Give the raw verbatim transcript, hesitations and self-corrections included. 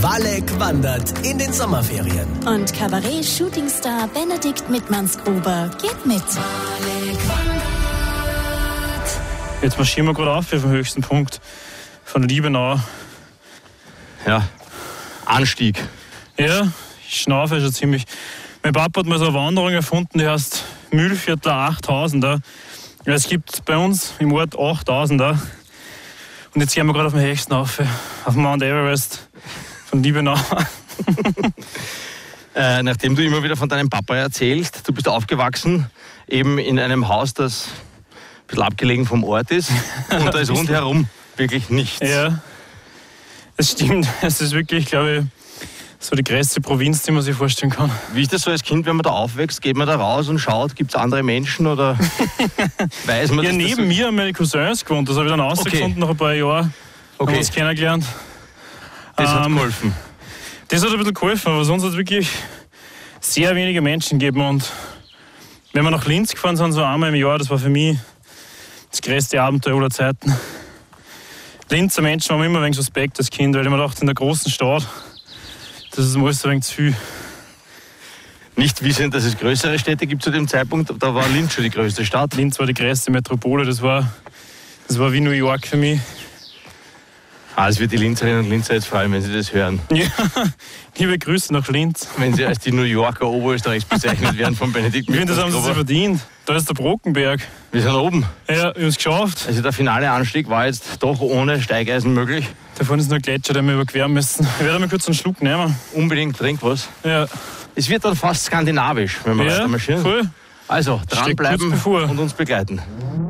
Walleck wandert in den Sommerferien. Und Kabarett-Shootingstar Benedikt Mittmannsgruber geht mit. Jetzt marschieren wir gerade auf auf den höchsten Punkt von Liebenau. Ja, Anstieg. Ja, ich schnaufe schon ziemlich. Mein Papa hat mal so eine Wanderung erfunden, die heißt Mühlviertler achttausender. Es gibt bei uns im Ort achttausender. Und jetzt gehen wir gerade auf den höchsten auf, auf den Mount Everest von Liebenau. äh, nachdem du immer wieder von deinem Papa erzählst, du bist aufgewachsen eben in einem Haus, das ein bisschen abgelegen vom Ort ist. Und da ist rundherum wirklich nichts. Ja, das stimmt. Es ist wirklich, glaube ich, so die größte Provinz, die man sich vorstellen kann. Wie ist das so als Kind, wenn man da aufwächst? Geht man da raus und schaut, gibt es andere Menschen oder weiß man Ja, das, neben das mir haben meine Cousins gewohnt. Das habe ich dann rausgefunden okay. nach ein paar Jahren. Okay. Haben wir uns kennengelernt. Das hat Ähm, geholfen. Das hat ein bisschen geholfen, aber sonst hat es wirklich sehr wenige Menschen gegeben. Und wenn wir nach Linz gefahren sind, so einmal im Jahr, das war für mich das größte Abenteuer aller Zeiten. Linzer Menschen waren immer ein wenig suspekt als Kind, weil ich mir dachte, in der großen Stadt, das ist mir alles ein wenig zu viel. Nicht wissend, dass es größere Städte gibt zu dem Zeitpunkt, da war Linz schon die größte Stadt. Linz war die größte Metropole, das war, das war wie New York für mich. Ah, es wird die Linzerinnen und Linzer jetzt freuen, wenn sie das hören. Ja, liebe Grüße nach Linz. Wenn sie als die New Yorker Oberösterreichs bezeichnet werden von Benedikt Ich finde, das haben sie sich Mittmannsgruber. verdient. Da ist der Brockenberg. Wir sind oben. Ja, wir haben es geschafft. Also der finale Anstieg war jetzt doch ohne Steigeisen möglich. Da vorne ist noch ein Gletscher, den wir überqueren müssen. Ich werde mal kurz einen Schluck nehmen. Unbedingt trink was. Ja, Es wird dann fast skandinavisch, wenn wir ja weiter marschieren. voll. Also Steht kurz dranbleiben bevor. und uns begleiten.